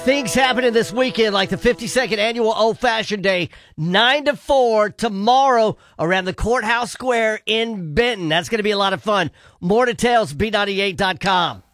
Things happening this weekend, like the 52nd annual Old Fashioned Day, 9 to 4 tomorrow around the Courthouse Square in Benton. That's going to be a lot of fun. More details, B98.com.